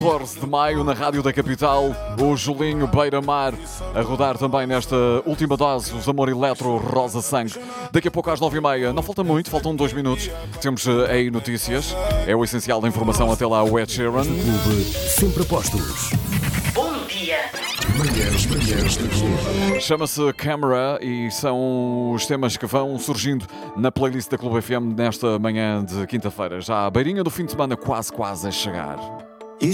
14 de maio na Rádio da Capital, o Julinho Beira-Mar a rodar também nesta última dose, os Amor Eletro Rosa Sangue. Daqui a pouco às 9h30, não falta muito, faltam 2 minutos, temos aí notícias, é o essencial da informação até lá, o Ed Sheeran. Clube sempre apostos. Bom dia! Manhãs da Clube. Chama-se Camera e são os temas que vão surgindo na playlist da Clube FM nesta manhã de quinta-feira. Já a beirinha do fim de semana quase a chegar.